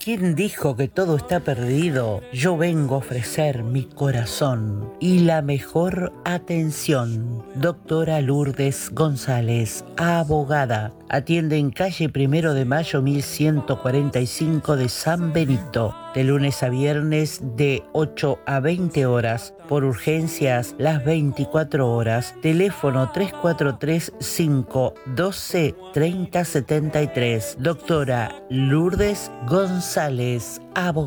¿Quién dijo que todo está perdido? Yo vengo a ofrecer mi corazón y la mejor atención. Doctora Lourdes González, abogada. Atiende en calle 1 de Mayo 1145 de San Benito. De lunes a viernes de 8 a 20 horas. Por urgencias las 24 horas. Teléfono 343-512-3073. Doctora Lourdes González, abogada.